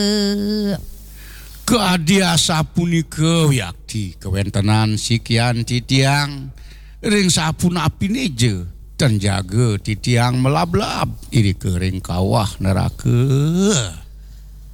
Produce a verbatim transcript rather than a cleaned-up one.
keadiasa punika yakti kewentenan sikian titiang ring sapun api neje dan jaga titiang melablab iri kering kawah neraka